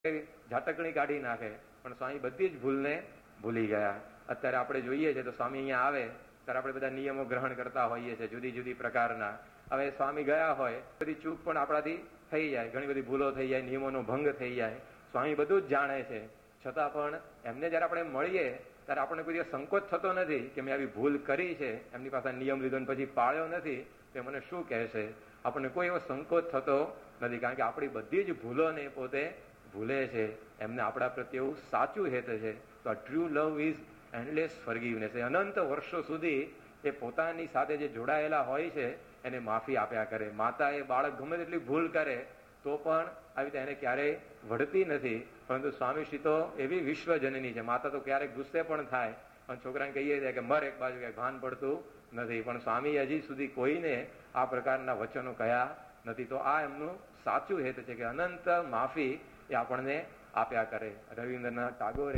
ઝાટકણી કાઢી નાખે, પણ સ્વામી બધી જ ભૂલને ભૂલી ગયા. અત્યારે આપણે જોઈએ છીએ તો સ્વામી અહીંયા આવે ત્યારે આપણે બધા નિયમો ગ્રહણ કરતા હોઈએ છીએ જુદી જુદી પ્રકારના. હવે સ્વામી ગયા હોય બધી ચૂક પણ આપણાથી થઈ જાય, ઘણી બધી ભૂલો થઈ જાય, નિયમોનો ભંગ થઈ જાય. સ્વામી બધું જ જાણે છે, છતાં પણ એમને જયારે આપણે મળીએ ત્યારે આપણને કોઈ સંકોચ થતો નથી કે મેં આવી ભૂલ કરી છે, એમની પાસે નિયમ લીધો ને પછી પાળ્યો નથી તો મને શું કહેશે. આપણને કોઈ એવો સંકોચ થતો નથી, કારણ કે આપણી બધી જ ભૂલોને પોતે ભૂલે છે. એમને આપણા પ્રત્યે એવું સાચું હેત છે. તો આ ટ્રુ લવ ઇઝ એન્ડલેસ ફોરગિવનેસ. અનંત વર્ષો સુધી એ પોતાની સાથે જે જોડાયેલા હોય છે એને માફી આપ્યા કરે. માતા એ બાળક ગમે તેટલી ભૂલ કરે તો પણ આવી રીતે એને ક્યારેય વળતી નથી. પરંતુ સ્વામીશ્રી તો એવી વિશ્વજનની છે, માતા તો ક્યારેક ગુસ્સે પણ થાય અને છોકરાને કહીએ કે મર એક બાજુ, કે ભાન પડતું નથી. પણ સ્વામી હજી સુધી કોઈને આ પ્રકારના વચનો કહ્યા નથી. તો આ એમનું સાચું હેત છે કે અનંત માફી એ આપણને આપ્યા કરે. Rabindranath ટાગોરે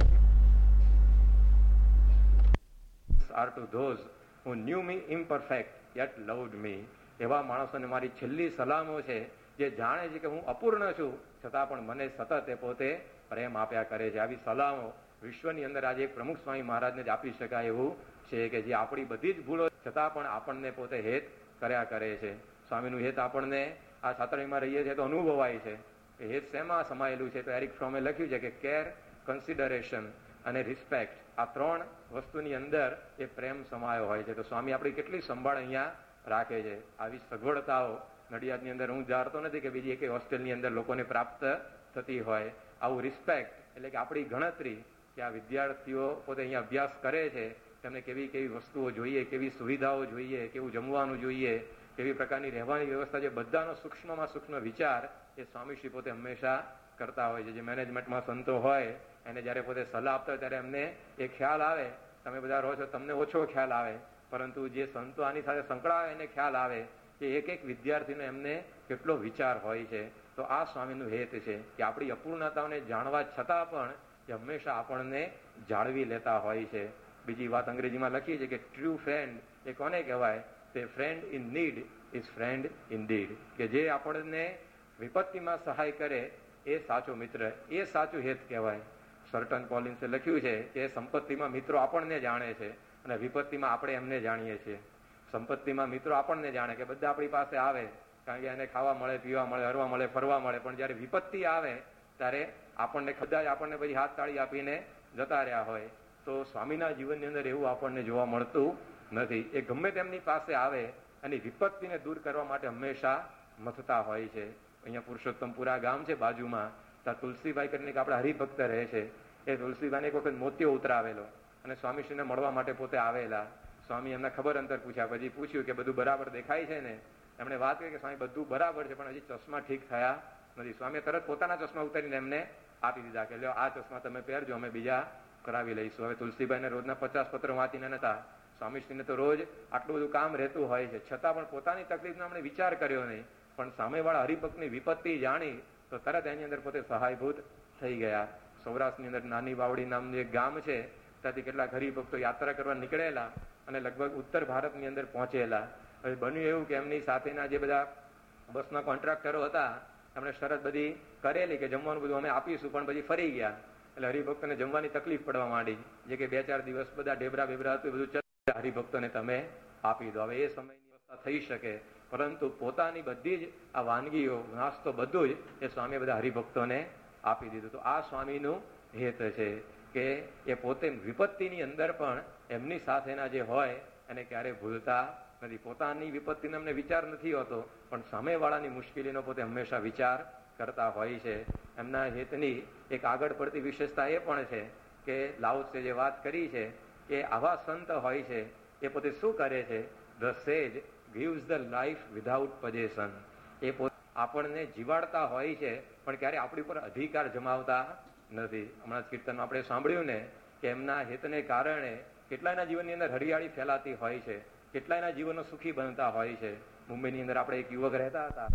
are to those who knew me imperfect yet loved me. એવા માણસોને મારી છેલ્લી સલામો છે જે જાણે છે કે હું અપૂર્ણ છું છતાં પણ મને સતત એ પોતે પ્રેમ આપ્યા કરે છે. આવી સલામો વિશ્વની અંદર આજે પ્રમુખ સ્વામી મહારાજને જ આપી શકાય એવું છે કે જે આપણી બધી જ ભૂલો છતાં પણ આપણને પોતે હેત કર્યા કરે છે. સ્વામીનું હેત આપણને આ છાત્રાલયમાં રહીએ છીએ તો અનુભવાય છે. હેત શેમાં સમાયેલું છે? તો એરિક ફ્રોમે લખ્યું છે કે કેર, કન્સિડરેશન અને રિસ્પેક્ટ, આ ત્રણ વસ્તુની અંદર એ પ્રેમ સમાયો હોય છે. તો સ્વામી આપણી કેટલી સંભાળ અહીંયા રાખે છે. આવી સગવડતાઓ નડિયાદની અંદર હું જાણતો નથી કે બીજી એક હોસ્ટેલની અંદર લોકોને પ્રાપ્ત થતી હોય. આવું રિસ્પેક્ટ એટલે કે આપણી ગણતરી કે આ વિદ્યાર્થીઓ પોતે અહીંયા અભ્યાસ કરે છે, તેમને કેવી કેવી વસ્તુઓ જોઈએ, કેવી સુવિધાઓ જોઈએ, કેવું જમવાનું જોઈએ, કેવી પ્રકારની રહેવાની વ્યવસ્થા છે, બધાનો સૂક્ષ્મમાં સૂક્ષ્મ વિચાર એ સ્વામીશ્રી પોતે હંમેશા કરતા હોય છે. જે મેનેજમેન્ટમાં સંતો હોય એને જયારે પોતે સલાહ આપતા હોય ત્યારે એમને એ ખ્યાલ આવે, તમે બધા રહો છો તમને ઓછો ખ્યાલ આવે, પરંતુ જે સંતો આની સાથે સંકળાય એને ખ્યાલ આવે કે એક એક વિદ્યાર્થીનો એમને કેટલો વિચાર હોય છે. તો આ સ્વામીનું હેત છે કે આપણી અપૂર્ણતાઓને જાણવા છતાં પણ એ હંમેશા આપણને જાળવી લેતા હોય છે. બીજી વાત અંગ્રેજીમાં લખી છે કે ટ્રુ ફ્રેન્ડ એ કોને કહેવાય? તે friend in need is friend in did. કે જે આપણને વિપત્તિમાં સહાય કરે એ સાચો મિત્ર, એ સાચું હેત કહેવાય. સર્ટન કોલિન્સે લખ્યું છે કે સંપત્તિમાં મિત્રો આપણને જાણે છે અને વિપત્તિમાં આપણે એમને જાણીએ છીએ. સંપત્તિમાં મિત્રો આપણને જાણે કે બધા આપણી પાસે આવે કારણ કે એને ખાવા મળે, પીવા મળે, હરવા મળે, ફરવા મળે, પણ જયારે વિપત્તિ આવે ત્યારે આપણને કદાચ આપણને પછી હાથ તાળી આપીને જતા રહ્યા હોય. તો સ્વામીના જીવનની અંદર એવું આપણને જોવા મળતું નથી. એ ગમે તેમની પાસે આવે અને વિપત્તિને દૂર કરવા માટે હંમેશા મથતા હોય છે. અહીંયા પુરુષોત્તમપુરા ગામ છે બાજુમાં, ત્યાં તુલસીભાઈ કરીને આપણા હરિભક્ત રહે છે. એ તુલસીભાઈને એક વખત મોતિયો ઉતરાવેલો અને સ્વામીશ્રીને મળવા માટે પોતે આવેલા. સ્વામી એમના ખબર અંતર પૂછ્યા, પછી પૂછ્યું કે બધું બરાબર દેખાય છે ને? એમણે વાત કરી કે સ્વામી બધું બરાબર છે પણ હજી ચશ્મા ઠીક થયા નથી. સ્વામીએ તરત પોતાના ચશ્મા ઉતારીને એમને આપી દીધા કે લ્યો આ ચશ્મા તમે પહેરજો, અમે બીજા કરાવી લઈશું. હવે તુલસીભાઈને રોજના 50 પત્ર વાંચીને નતા. સ્વામીશ્રીને તો રોજ આટલું બધું કામ રહેતું હોય છે, છતાં પણ પોતાની તકલીફનો એમણે વિચાર કર્યો નહીં. પણ સામેવાળા હરિભક્તની વિપત્તિ જાણી તો તરત એની અંદર પોતે સહાયભૂત થઈ ગયા. સૌરાષ્ટ્રની અંદર નાની વાવડી નામનું એક ગામ છે, ત્યાંથી કેટલાક હરિભક્તો યાત્રા કરવા નીકળેલા અને લગભગ ઉત્તર ભારતની અંદર પહોંચેલા. હવે બન્યું એવું કે એમની સાથેના જે બધા બસના કોન્ટ્રાક્ટરો હતા એમણે શરત બધી કરેલી કે જમવાનું બધું અમે આપીશું, પણ પછી ફરી ગયા. એટલે હરિભક્તોને જમવાની તકલીફ પડવા માંડી. જે કે 2-4 દિવસ બધા ઢેબરા બેબરા હતું બધું હરિભક્તોને તમે આપી દો. હવે એ સમયની વ્યવસ્થા થઈ શકે, પરંતુ પોતાની બધી જ આ વાનગીઓ, નાસ્તો બધું જ એ સ્વામીએ બધા હરિભક્તોને આપી દીધું. તો આ સ્વામીનું હેત છે કે એ પોતે વિપત્તિની અંદર પણ એમની સાથેના જે હોય એને ક્યારેય ભૂલતા નથી. પોતાની વિપત્તિનો એમને વિચાર નથી હોતો, પણ સામેવાળાની મુશ્કેલીનો પોતે હંમેશા વિચાર કરતા હોય છે. એમના હેતની એક આગળ પડતી વિશેષતા એ પણ છે કે લાઉત્સે જે વાત કરી છે કે આવા સંત હોય છે એ પોતે શું કરે છે? ધ સેજ gives the life without possession. એ પોતે આપણને જીવાડતા હોય છે પણ ક્યારે આપણી ઉપર અધિકાર જમાવતા નથી. હમણાં જ કીર્તનમાં આપણે સાંભળ્યું ને કે એમના હેતને કારણે કેટલાયના જીવનની અંદર હરિયાળી ફેલાતી હોય છે, કેટલાયના જીવનો સુખી બનતા હોય છે. મુંબઈની અંદર આપણે એક યુવક રહેતા હતા,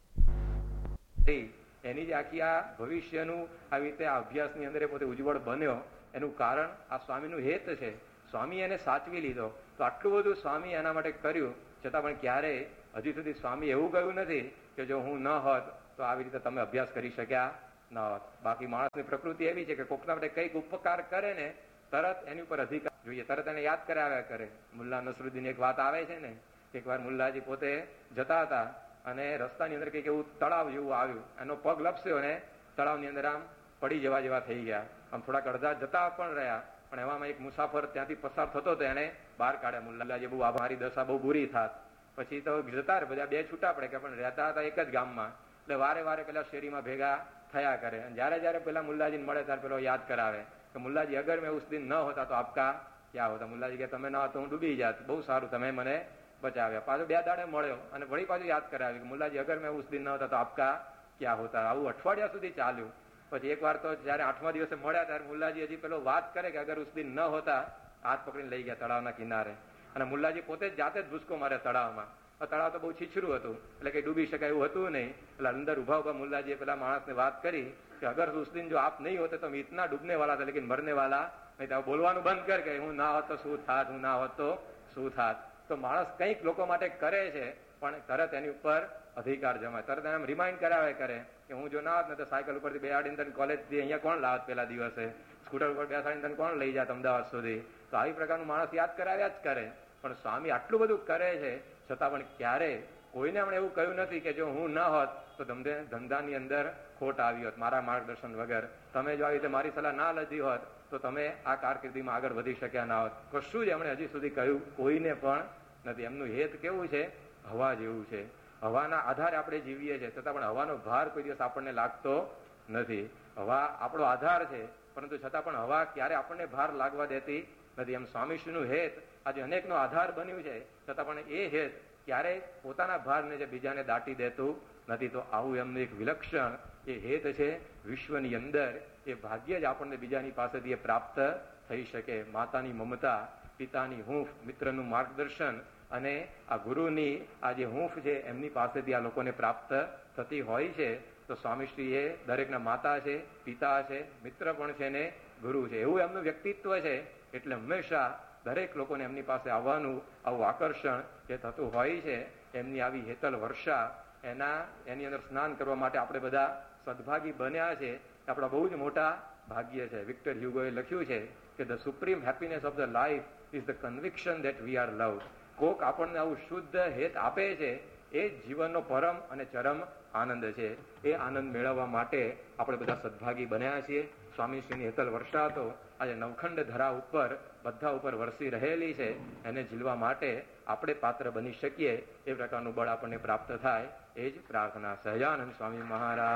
એની જ આખી આ ભવિષ્યનું આવી રીતે આ અભ્યાસની અંદર એ પોતે ઉજ્જવળ બન્યો. એનું કારણ આ સ્વામીનું હેત છે. સ્વામી એને સાચવી લીધો. તો આટલું બધું સ્વામી એના માટે કર્યું, છતાં પણ ક્યારેય હજી સુધી સ્વામી એવું કહ્યું નથી કે જો હું ન હોત તો આવી રીતે તમે અભ્યાસ કરી શક્યા ન હોત. બાકી માણસની પ્રકૃતિ એવી છે કે કોકના માટે કંઈક ઉપકાર કરે ને તરત એની ઉપર અધિકાર જોઈએ, તરત એને યાદ કરાવ્યા કરે. મુલ્લા નસરુદ્દીન એક વાત આવે છે ને, એકવાર મુલ્લાજી પોતે જતા હતા અને રસ્તાની અંદર કંઈક એવું તળાવ જેવું આવ્યું, એનો પગ લપસ્યો ને તળાવની અંદર આમ પડી જવા જેવા થઈ ગયા. આમ થોડાક અડધા જતા પણ રહ્યા, પણ એવામાં એક મુસાફર ત્યાંથી પસાર થતો હતો, એને બહાર કાઢ્યા. મુલ્લાજી બહુ મારી દશા બહુ બુરી થાત. પછી તો જતા બધા બે છૂટા પડે કે પણ રહેતા હતા એક જ ગામમાં, એટલે વારે વારે પેલા શેરીમાં ભેગા થયા કરે. અને જયારે જયારે પેલા મુલ્લાજીને મળે ત્યારે પેલો યાદ કરાવે કે મુલ્લાજી અગર મેં ઉસ દિન ન હોતા તો આપકા ક્યાં હોતા. મુલ્લાજી કે તમે ન હોતો હું ડૂબી જાત, બહુ સારું તમે મને બચાવ્યા. પાછો 2 દાડે મળ્યો અને વળી પાછું યાદ કરાવ્યું કે મુલ્લાજી અગર મેં ઉસ દિન ન હોતા તો આપકા ક્યાં હોતા. આવું અઠવાડિયા સુધી ચાલ્યું. પછી એક વાર તો જયારે 8મા દિવસે મળ્યા ત્યારે મુલ્લાજી હજી પેલો વાત કરે કે અગર ઉસ દિન ન હોતા, હાથ પકડીને લઈ ગયા તળાવના કિનારે. અને મુલ્લાજી પોતે જ જાતે જ ભૂસકો મારે તળાવમાં. તળાવ તો બહુ છીછરું હતું, એટલે કઈ ડૂબી શકાય એવું હતું નહીં. એટલે અંદર ઉભા ઉભા મુલ્લાજીએ પેલા માણસને વાત કરી કે અગર ઉસ દિન જો આપ નહીં હોતે તો ઇતના ડૂબને વાલા હતા, લેકિન મરને વાલા નહીં. તો બોલવાનું બંધ કર કે હું ના હોત તો શું થાત, હું ના હોત તો શું થાત. તો માણસ કંઈક લોકો માટે કરે છે પણ તરત એની ઉપર અધિકાર જમાય, તરત એને રિમાઇન્ડ કરાવે કરે કે હું જો ના હોત ને તો સાયકલ ઉપરથી બેસાડીને તને કોલેજથી અહીંયા કોણ લાવત, પેલા દિવસે સ્કૂટર ઉપર બેસાડીને તને કોણ લઈ જાત અમદાવાદ સુધી. તો આવી પ્રકારનું માણસ યાદ કરાવ્યા જ કરે. પણ સ્વામી આટલું બધું કરે છે છતાં પણ ક્યારે કોઈને એમણે એવું કહ્યું નથી કે જો હું ન હોત તો ધંધાની અંદર ખોટ આવી હોત મારા માર્ગદર્શન વગર, તમે જો આવી રીતે મારી સલાહ ના લીધી હોત તો તમે આ કારકિર્દીમાં આગળ વધી શક્યા ના હોત. કશું જ એમણે હજી સુધી કહ્યું કોઈને પણ નથી. એમનું હેત કેવું છે, હવા જેવું છે. હવાના આધારે આપણે જીવીએ છીએ, છતાં પણ હવાનો ભાર કોઈ દિવસ આપણને લાગતો નથી. હવા આપણો આધાર છે, પરંતુ છતાં પણ હવા ક્યારે આપણને ભાર લાગવા દેતી નથી. એમ સ્વામીશ્રીનું હેત આજે અનેકનો આધાર બન્યું છે, છતાં પણ એ હેત ક્યારેય પોતાના ભારને જે બીજાને દાટી દેતું નથી. તો આવું એમનું એક વિલક્ષણ એ હેત છે વિશ્વની અંદર. એ ભાગ્ય જ આપણને બીજાની પાસેથી એ પ્રાપ્ત થઈ શકે. માતાની મમતા, પિતાની હૂંફ, મિત્રનું માર્ગદર્શન અને આ ગુરુની આ જે હૂંફ છે એમની પાસેથી આ લોકોને પ્રાપ્ત થતી હોય છે. તો સ્વામીશ્રી એ દરેકના માતા છે, પિતા છે, મિત્ર પણ છે ને ગુરુ છે. એવું એમનું વ્યક્તિત્વ છે, એટલે હંમેશા દરેક લોકોને એમની પાસે આવવાનું આવું આકર્ષણ જે થતું હોય છે. એમની આવી હેતલ વર્ષા એની અંદર સ્નાન કરવા માટે આપણે બધા સદભાગી બન્યા છે. આપણા બહુ જ મોટા ભાગ્ય છે. વિક્ટર હ્યુગોએ લખ્યું છે કે the supreme happiness of the life is the conviction that we are loved. કોક આપણને આવું શુદ્ધ હેત આપે છે, એ જ જીવનનો પરમ અને ચરમ આનંદ છે. એ આનંદ મેળવવા માટે આપણે બધા સદભાગી બન્યા છીએ. સ્વામીશ્રીની હેતલ વર્ષા તો આજે નવખંડ ધરા ઉપર બધા ઉપર વરસી રહેલી છે. એને ઝીલવા માટે આપણે પાત્ર બની શકીએ એ પ્રકારનું બળ આપણને પ્રાપ્ત થાય એ જ પ્રાર્થના. સહજાનંદ સ્વામી મહારાજ.